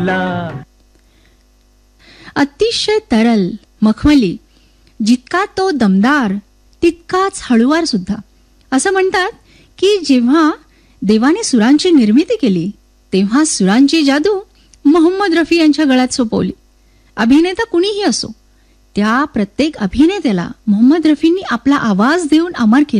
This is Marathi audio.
अतिशय तरल, मखमली, जितका तो दमदार तितकाच हळुवार सुद्धा. असं म्हणतात की जेव्हा देवाने सुरांची निर्मिती केली तेव्हा सुरांची जादू मोहम्मद रफी यांच्या गळ्यात सोपवली. अभिनेता कुणीही असो, त्या प्रत्येक अभिनेत्याला मोहम्मद रफींनी आपला आवाज देऊन अमर केले.